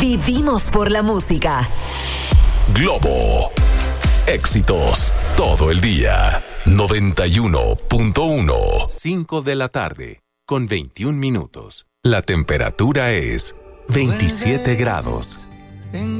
Vivimos por la música. Globo. Éxitos todo el día. 91.1. 5 de la tarde, con 21 minutos. La temperatura es 27 grados. En